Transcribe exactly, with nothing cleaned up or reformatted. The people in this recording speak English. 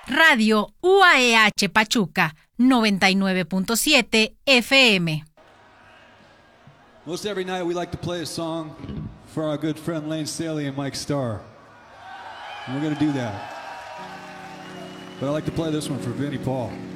Radio U A E H Pachuca, noventa y nueve punto siete F M. Most every night we like to play a song for our good friend Lane Staley and Mike Starr. And we're going to do that. But I like to play this one for Vinnie Paul.